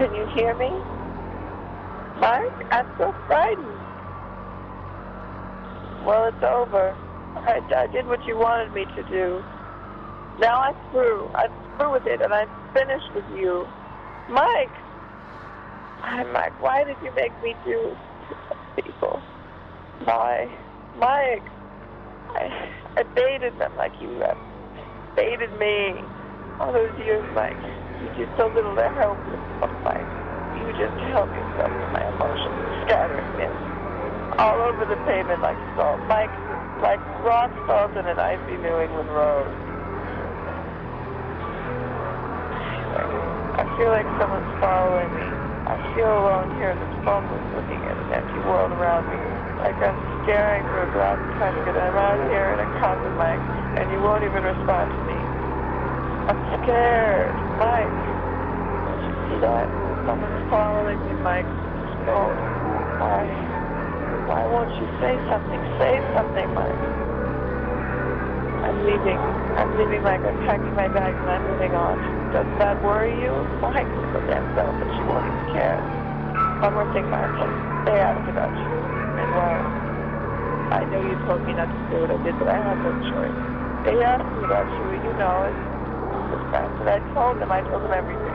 Can you hear me? Mike, I'm so frightened. Well, it's over. I did what you wanted me to do. Now I'm through. I'm through with it, and I'm finished with you. Mike! Hi, Mike, why did you make me do this, people? Why? Mike! I baited them like you have baited me. All those years, Mike. You did so little to help yourself, Mike. You just help yourself to my emotions, scattering them all over the pavement like salt. Mike, like rock salt in an icy New England road. I feel like someone's following me. I feel alone here in this phone booth looking at an empty world around me. Like I'm staring through a glass casket and I'm out here in a coffin, Mike, and you won't even respond to me. I'm scared, Mike. Don't you see that? Someone's following me, Mike. Don't. Why? Why won't you say something? Say something, Mike. I'm leaving. I'm leaving, Mike. I'm packing my bags and I'm moving on. Doesn't that worry you? Mike is so damn selfish. You won't even care. One more thing, Martha. They asked about you. And well, I know you told me not to do what I did, but I had no choice. They asked me about you, and you know it. And I told them everything.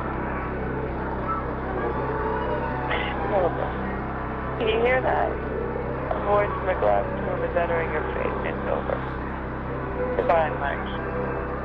Over. Can you hear that? A voice from a glass tomb is entering your face. It's over. Goodbye, Mike.